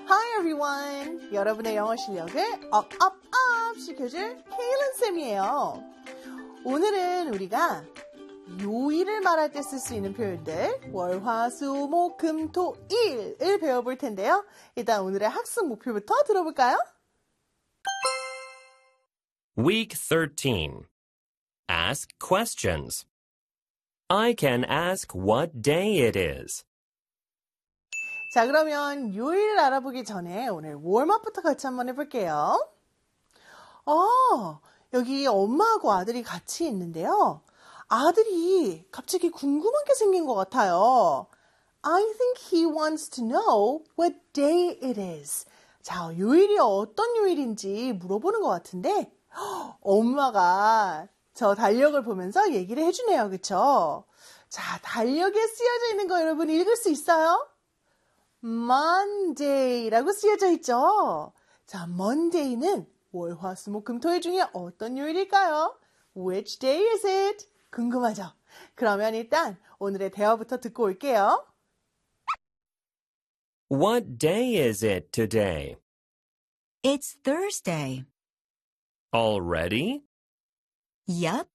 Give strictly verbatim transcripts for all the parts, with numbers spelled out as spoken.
Hi everyone! 여러분의 영어 실력을 업, 업, 업 시켜줄 케일린 쌤이에요. 오늘은 우리가 요일을 말할 때 쓸 수 있는 표현들 월, 화, 수, 목, 금, 토, 일을 배워볼 텐데요. 일단 오늘의 학습 목표부터 들어볼까요? Week thirteen. Ask questions. I can ask what day it is. 자, 그러면 요일을 알아보기 전에 오늘 웜업부터 같이 한번 해볼게요. 아, 여기 엄마하고 아들이 같이 있는데요. 아들이 갑자기 궁금한 게 생긴 것 같아요. I think he wants to know what day it is. 자, 요일이 어떤 요일인지 물어보는 것 같은데 엄마가 저 달력을 보면서 얘기를 해주네요. 그쵸? 자, 달력에 쓰여져 있는 거 여러분 읽을 수 있어요? Monday라고 쓰여져 있죠. 자, Monday는 월, 화, 수, 목, 금, 토, 일 중에 어떤 요일일까요? Which day is it? 궁금하죠? 그러면 일단 오늘의 대화부터 듣고 올게요. What day is it today? It's Thursday. Already? Yep.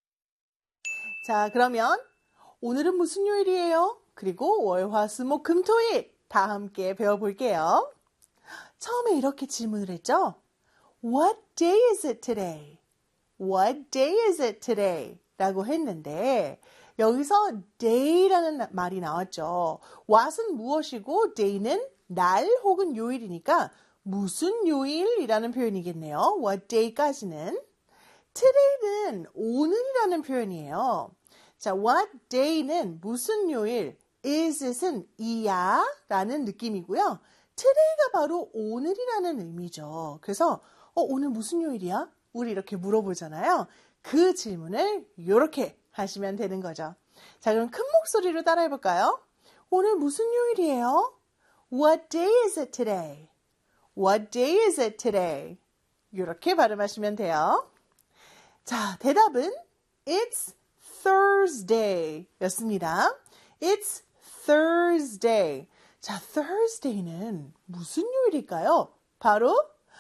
자, 그러면 오늘은 무슨 요일이에요? 그리고 월, 화, 수, 목, 금, 토, 일 다 함께 배워볼게요. 처음에 이렇게 질문을 했죠. What day is it today? What day is it today? 라고 했는데 여기서 day라는 말이 나왔죠. what은 무엇이고 day는 날 혹은 요일이니까 무슨 요일이라는 표현이겠네요. What day까지는. today는 오늘이라는 표현이에요. 자, what day는 무슨 요일, is it은 이야 라는 느낌이고요. today가 바로 오늘이라는 의미죠. 그래서 어, 오늘 무슨 요일이야? 우리 이렇게 물어보잖아요. 그 질문을 이렇게 하시면 되는 거죠. 자, 그럼 큰 목소리로 따라해볼까요? 오늘 무슨 요일이에요? What day is it today? What day is it today? 이렇게 발음하시면 돼요. 자, 대답은 It's Thursday 였습니다. It's Thursday. 자, Thursday는 무슨 요일일까요? 바로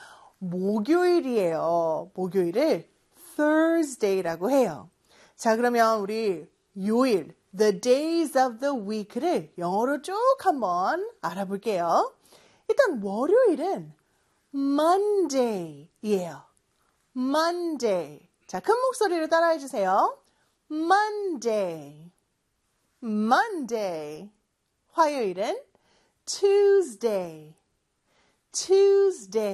목요일이에요. 목요일을 Thursday라고 해요. 자, 그러면 우리 요일, the days of the week를 영어로 쭉 한번 알아볼게요. 일단 월요일은 Monday이에요. Monday. 자, 큰 목소리로 따라해 주세요. Monday. Monday. 화요일은 Tuesday. Tuesday.